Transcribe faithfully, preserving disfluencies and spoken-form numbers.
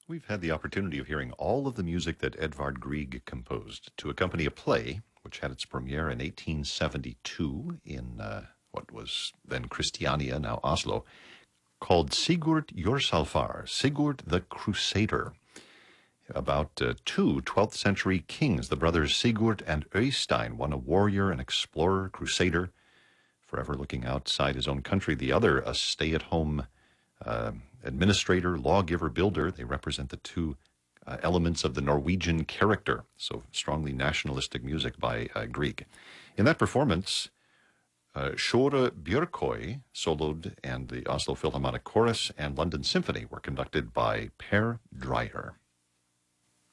We've had the opportunity of hearing all of the music that Edvard Grieg composed to accompany a play which had its premiere in eighteen seventy-two in uh, what was then Christiania, now Oslo, called Sigurd Jorsalfar, Sigurd the Crusader, about uh, two twelfth century kings, the brothers Sigurd and Eystein, one a warrior, an explorer, crusader, forever looking outside his own country, the other a stay-at-home uh, administrator, lawgiver, builder. They represent the two uh, elements of the Norwegian character, so strongly nationalistic music by uh, Grieg. In that performance, uh, Sjore Bjørkøy soloed, and the Oslo Philharmonic Chorus and London Symphony were conducted by Per Dreyer.